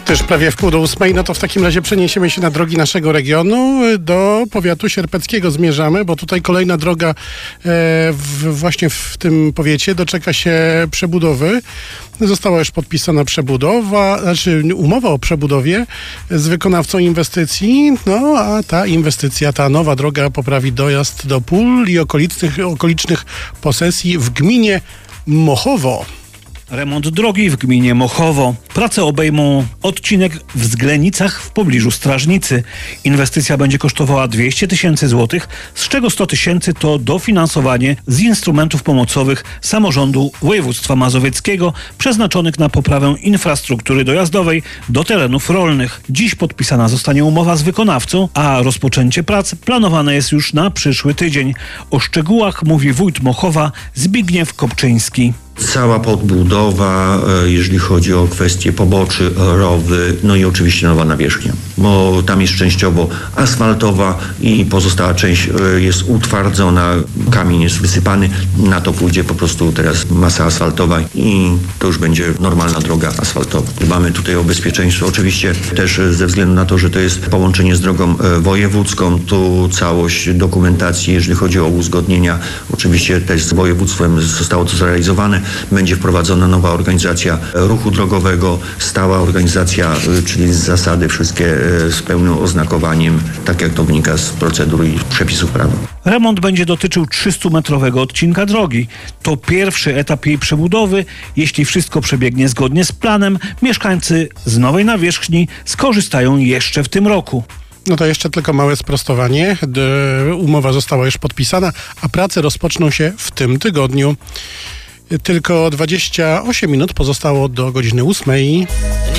Też prawie w 7:30, no to w takim razie przeniesiemy się na drogi naszego regionu. Do powiatu sierpeckiego zmierzamy, bo tutaj kolejna droga właśnie w tym powiecie doczeka się przebudowy. Została już podpisana umowa o przebudowie z wykonawcą inwestycji, no a ta inwestycja, ta nowa droga poprawi dojazd do pól i okolicznych posesji w gminie Mochowo. Remont drogi w gminie Mochowo. Prace obejmą odcinek w Zglenicach w pobliżu Strażnicy. Inwestycja będzie kosztowała 200 000 złotych, z czego 100 000 to dofinansowanie z instrumentów pomocowych samorządu województwa mazowieckiego przeznaczonych na poprawę infrastruktury dojazdowej do terenów rolnych. Dziś podpisana zostanie umowa z wykonawcą, a rozpoczęcie prac planowane jest już na przyszły tydzień. O szczegółach mówi wójt Mochowa Zbigniew Kopczyński. Cała podbudowa, jeżeli chodzi o kwestie poboczy, rowy, no i oczywiście nowa nawierzchnia, bo tam jest częściowo asfaltowa i pozostała część jest utwardzona, kamień jest wysypany, na to pójdzie po prostu teraz masa asfaltowa i to już będzie normalna droga asfaltowa. Dbamy tutaj o bezpieczeństwo, oczywiście też ze względu na to, że to jest połączenie z drogą wojewódzką, tu całość dokumentacji, jeżeli chodzi o uzgodnienia, oczywiście też z województwem zostało to zrealizowane. Będzie wprowadzona nowa organizacja ruchu drogowego, stała organizacja, czyli z zasady wszystkie z pełnym oznakowaniem, tak jak to wynika z procedur i przepisów prawa. Remont będzie dotyczył 300-metrowego odcinka drogi. To pierwszy etap jej przebudowy. Jeśli wszystko przebiegnie zgodnie z planem, mieszkańcy z nowej nawierzchni skorzystają jeszcze w tym roku. No to jeszcze tylko małe sprostowanie. Umowa została już podpisana, a prace rozpoczną się w tym tygodniu. Tylko 28 minut pozostało do godziny 8.